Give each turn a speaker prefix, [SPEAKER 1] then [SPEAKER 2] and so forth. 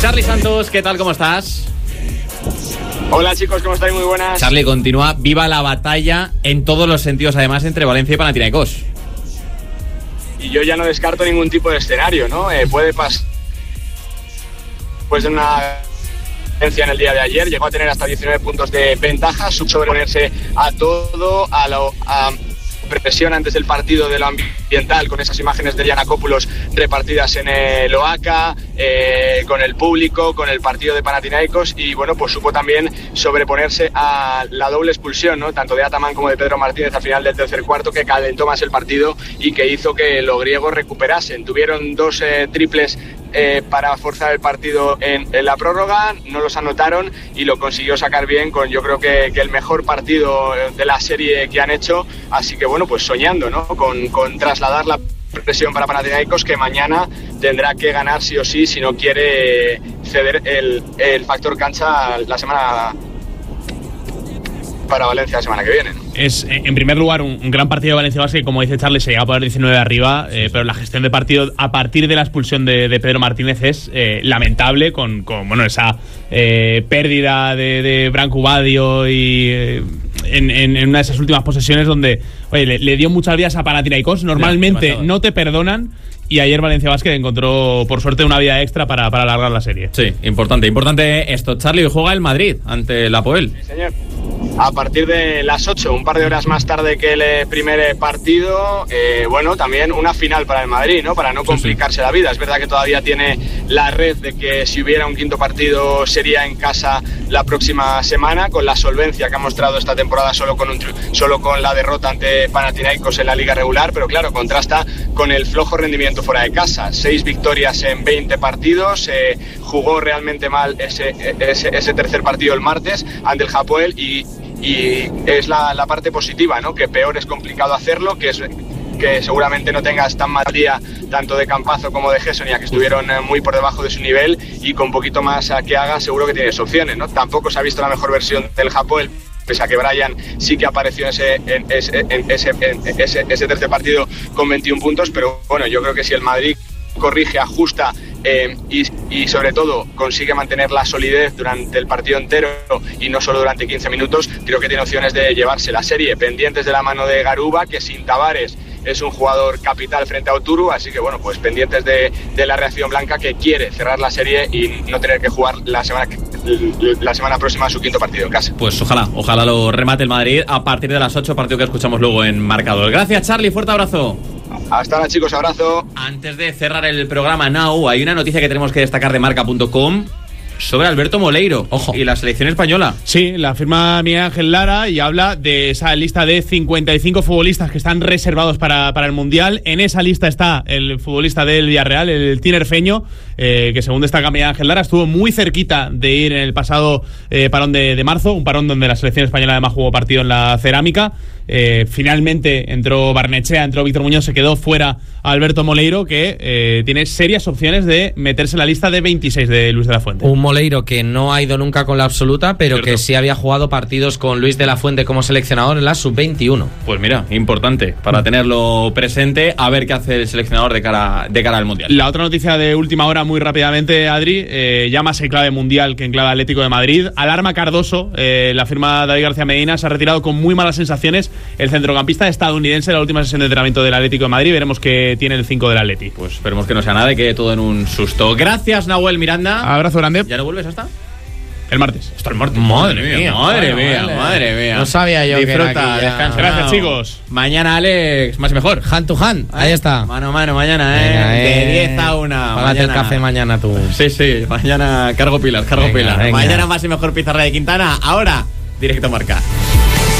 [SPEAKER 1] Charly Santos, ¿qué tal? ¿Cómo estás?
[SPEAKER 2] Hola chicos, ¿cómo estáis? Muy buenas.
[SPEAKER 1] Charly, continúa viva la batalla en todos los sentidos, además, entre Valencia y Panathinaikos.
[SPEAKER 2] Y yo ya no descarto ningún tipo de escenario, ¿no? Puede pasar. Pues de una en el día de ayer llegó a tener hasta 19 puntos de ventaja, sobreponerse a todo, a presión antes del partido de lo ambiental, con esas imágenes de Giannakopoulos repartidas en el OACA, con el público, con el partido de Panathinaikos, y bueno, pues supo también sobreponerse a la doble expulsión, ¿no? Tanto de Ataman como de Pedro Martínez al final del tercer cuarto, que calentó más el partido y que hizo que los griegos recuperasen. Tuvieron dos triples para forzar el partido en la prórroga, no los anotaron y lo consiguió sacar bien con, yo creo que el mejor partido de la serie que han hecho, así que bueno, pues soñando, ¿no? Con trasladar la presión para Panathinaikos, que mañana tendrá que ganar sí o sí si no quiere ceder el factor cancha la semana para Valencia la semana que viene, ¿no?
[SPEAKER 3] Es, en primer lugar, un gran partido de Valencia Basket, que, como dice Charly, se llega a poner 19 arriba, pero la gestión de partido a partir de la expulsión de Pedro Martínez es lamentable, con bueno, esa pérdida de Branco Badio y en una de esas últimas posesiones donde, oye, le dio muchas vías a Panathinaikos. Normalmente no te perdonan, y ayer Valencia Basket encontró, por suerte, una vía extra para alargar la serie.
[SPEAKER 1] Sí, importante esto, Charly. Hoy juega el Madrid ante el Apoel.
[SPEAKER 2] Sí, señor. A partir de las 8, un par de horas más tarde que el primer partido, bueno, también una final para el Madrid, ¿no? Para no complicarse la vida. Es verdad que todavía tiene la red de que si hubiera un quinto partido sería en casa la próxima semana, con la solvencia que ha mostrado esta temporada solo con la derrota ante Panathinaikos en la liga regular, pero claro, contrasta con el flojo rendimiento fuera de casa. 6 victorias en 20 partidos, jugó realmente mal ese tercer partido el martes ante el Hapoel, y es la parte positiva, ¿no? Que peor es complicado hacerlo, que seguramente no tengas tan mal día tanto de Campazzo como de Hessonia, que estuvieron muy por debajo de su nivel, y con poquito más que haga seguro que tienes opciones, ¿no? Tampoco se ha visto la mejor versión del Hapoel, pese a que Brian sí que apareció en ese tercer partido con 21 puntos, pero bueno, yo creo que si el Madrid corrige, ajusta y sobre todo consigue mantener la solidez durante el partido entero y no solo durante 15 minutos, creo que tiene opciones de llevarse la serie, pendientes de la mano de Garuba, que sin Tavares es un jugador capital frente a Oturu, así que bueno, pues pendientes de la reacción blanca, que quiere cerrar la serie y no tener que jugar la semana próxima su quinto partido en casa.
[SPEAKER 1] Pues ojalá lo remate el Madrid a partir de las 8, partido que escuchamos luego en Marcador. Gracias, Charly, fuerte abrazo.
[SPEAKER 2] Hasta ahora, chicos, abrazo.
[SPEAKER 1] Antes de cerrar el programa Now, hay una noticia que tenemos que destacar de marca.com sobre Alberto Moleiro. Ojo. Y la selección española.
[SPEAKER 3] Sí, la firma Miguel Ángel Lara y habla de esa lista de 55 futbolistas que están reservados para el Mundial. En esa lista está el futbolista del Villarreal, el tinerfeño, que según destaca Miguel Ángel Lara, estuvo muy cerquita de ir en el pasado parón de marzo, un parón donde la selección española además jugó partido en la Cerámica. Finalmente entró Barnechea, entró Víctor Muñoz, se quedó fuera Alberto Moleiro, que tiene serias opciones de meterse en la lista de 26 de Luis de la Fuente.
[SPEAKER 4] Un Moleiro que no ha ido nunca con la absoluta, pero que sí había jugado partidos con Luis de la Fuente como seleccionador en la sub-21.
[SPEAKER 1] Pues mira, importante para tenerlo presente, a ver qué hace el seleccionador de cara al Mundial.
[SPEAKER 3] La otra noticia de última hora, muy rápidamente, Adri, ya más en clave mundial que en clave Atlético de Madrid. Alarma Cardoso, la firma David García Medina, se ha retirado con muy malas sensaciones. El centrocampista estadounidense, la última sesión de entrenamiento del Atlético de Madrid, veremos que tiene el 5 del Atleti.
[SPEAKER 1] Pues esperemos que no sea nada y quede todo en un susto. Gracias, Nahuel Miranda.
[SPEAKER 3] Abrazo grande.
[SPEAKER 1] ¿Ya no vuelves hasta?
[SPEAKER 3] El martes.
[SPEAKER 1] Hasta el martes.
[SPEAKER 4] Madre mía. No sabía yo.
[SPEAKER 1] Disfruta, descansa.
[SPEAKER 3] Gracias, chicos.
[SPEAKER 1] Mañana, Alex, más y mejor.
[SPEAKER 4] Hand to hand. Ahí está.
[SPEAKER 1] Mano a mano, mañana, de 10 a 1.
[SPEAKER 4] Págate el café mañana tú.
[SPEAKER 1] Sí. Mañana cargo pilas.
[SPEAKER 4] Venga.
[SPEAKER 1] Mañana más y mejor pizarra de Quintana. Ahora, directo Marca.